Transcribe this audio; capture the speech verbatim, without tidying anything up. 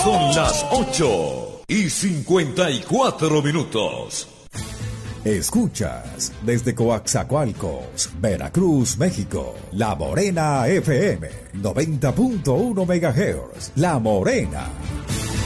Son las ocho y cincuenta y cuatro minutos. Escuchas desde Coaxacualcos, Veracruz, México, La Morena F M, noventa punto uno megahertz. La Morena.